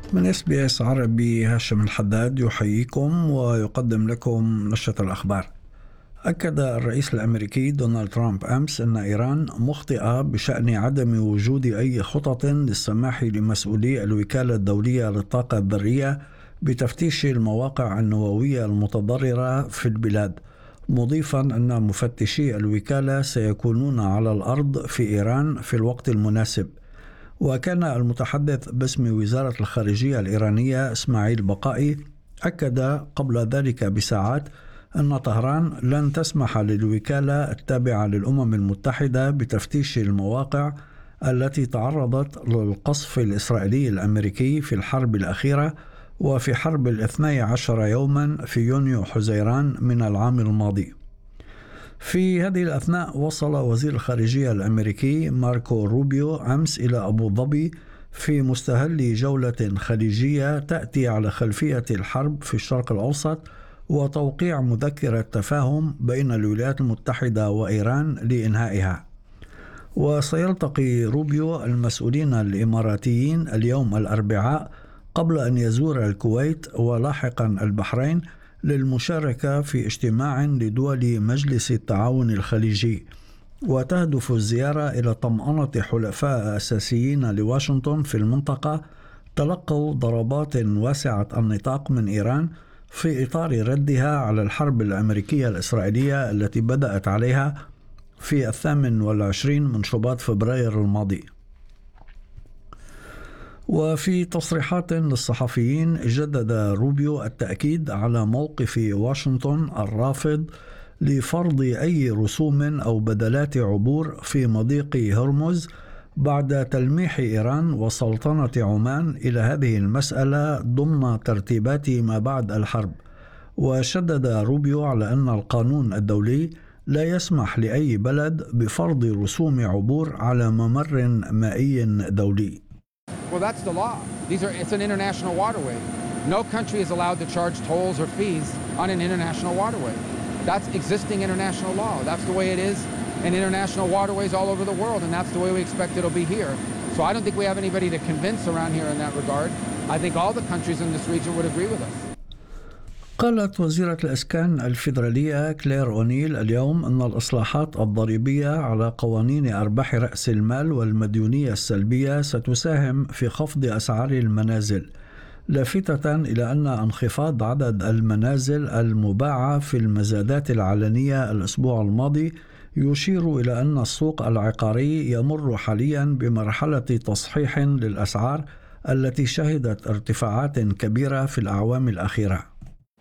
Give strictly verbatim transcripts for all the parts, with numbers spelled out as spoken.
من اس بي اس عربي، هاشم الحداد يحييكم ويقدم لكم نشرة الأخبار. أكد الرئيس الأمريكي دونالد ترامب أمس أن إيران مخطئة بشأن عدم وجود أي خطط للسماح لمسؤولي الوكالة الدولية للطاقة الذرية بتفتيش المواقع النووية المتضررة في البلاد، مضيفا أن مفتشي الوكالة سيكونون على الأرض في إيران في الوقت المناسب. وكان المتحدث باسم وزارة الخارجية الإيرانية إسماعيل بقائي أكد قبل ذلك بساعات أن طهران لن تسمح للوكالة التابعة للأمم المتحدة بتفتيش المواقع التي تعرضت للقصف الإسرائيلي الأمريكي في الحرب الأخيرة وفي حرب الاثني عشر يوما في يونيو حزيران من العام الماضي. في هذه الأثناء وصل وزير الخارجية الأمريكي ماركو روبيو أمس إلى أبو ظبي في مستهل جولة خليجية تأتي على خلفية الحرب في الشرق الأوسط وتوقيع مذكرة تفاهم بين الولايات المتحدة وإيران لإنهائها. وسيلتقي روبيو المسؤولين الإماراتيين اليوم الأربعاء قبل أن يزور الكويت ولاحقا البحرين للمشاركة في اجتماع لدول مجلس التعاون الخليجي. وتهدف الزيارة إلى طمأنة حلفاء أساسيين لواشنطن في المنطقة تلقوا ضربات واسعة النطاق من إيران في إطار ردها على الحرب الأمريكية الإسرائيلية التي بدأت عليها في الثامن والعشرين من شباط فبراير الماضي. وفي تصريحات للصحفيين جدد روبيو التأكيد على موقف واشنطن الرافض لفرض أي رسوم أو بدلات عبور في مضيق هرمز بعد تلميح إيران وسلطنة عمان إلى هذه المسألة ضمن ترتيبات ما بعد الحرب. وشدد روبيو على أن القانون الدولي لا يسمح لأي بلد بفرض رسوم عبور على ممر مائي دولي. Well, that's the law. These are, it's an international waterway. No country is allowed to charge tolls or fees on an international waterway. That's existing international law. That's the way it is in international waterways all over the world, and that's the way we expect it'll be here. So I don't think we have anybody to convince around here in that regard. I think all the countries in this region would agree with us. قالت وزيرة الإسكان الفيدرالية كلير أونيل اليوم أن الإصلاحات الضريبية على قوانين أرباح رأس المال والمديونية السلبية ستساهم في خفض أسعار المنازل، لافتة إلى أن انخفاض عدد المنازل المباعة في المزادات العلنية الأسبوع الماضي يشير إلى أن السوق العقاري يمر حاليا بمرحلة تصحيح للأسعار التي شهدت ارتفاعات كبيرة في الأعوام الأخيرة.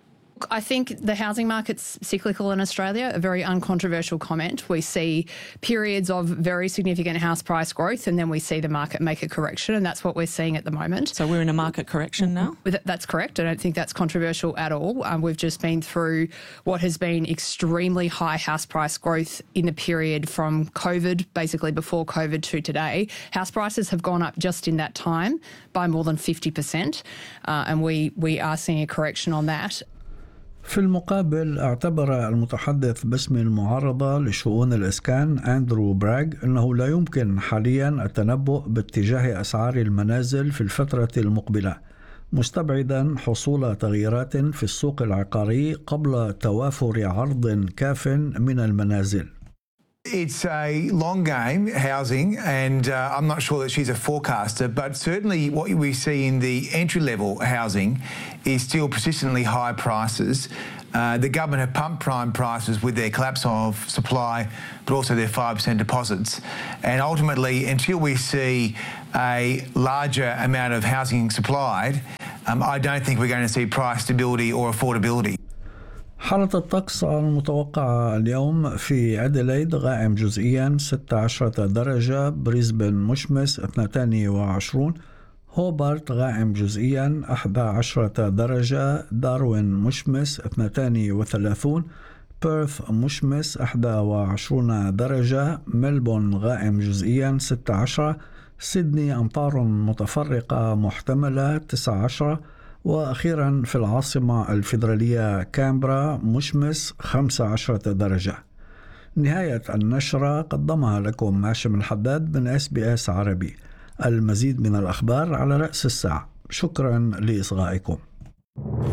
I think the housing market's cyclical in Australia, a very uncontroversial comment. We see periods of very significant house price growth and then we see the market make a correction, and that's what we're seeing at the moment. So we're in a market correction now? That's correct. I don't think that's controversial at all. Um, we've just been through what has been extremely high house price growth in the period from COVID, basically before COVID to today. House prices have gone up just in that time by more than fifty percent, uh, and we, we are seeing a correction on that. في المقابل اعتبر المتحدث باسم المعارضة لشؤون الإسكان أندرو براغ أنه لا يمكن حاليا التنبؤ باتجاه أسعار المنازل في الفترة المقبلة، مستبعدا حصول تغييرات في السوق العقاري قبل توافر عرض كاف من المنازل. It's a long game, housing, and uh, I'm not sure that she's a forecaster, but certainly what we see in the entry-level housing is still persistently high prices. Uh, the government have pumped prime prices with their collapse of supply, but also their five percent deposits. And ultimately, until we see a larger amount of housing supplied, um, I don't think we're going to see price stability or affordability. حالة الطقس المتوقعة اليوم في أديلايد غائم جزئيا ستة عشر درجة، بريسبن مشمس اثنتين وعشرون، هوبارت غائم جزئيا أحد عشر درجة، داروين مشمس اثنتين وثلاثون، بيرث مشمس أحد وعشرون درجة، ملبون غائم جزئيا ستة عشر، سيدني أمطار متفرقة محتملة تسعة عشر، وأخيرا في العاصمة الفيدرالية كامبرا مشمس خمسة عشر درجة. نهاية النشرة قدمها لكم هاشم الحداد من اس بي اس عربي. المزيد من الأخبار على رأس الساعة. شكرا لإصغائكم.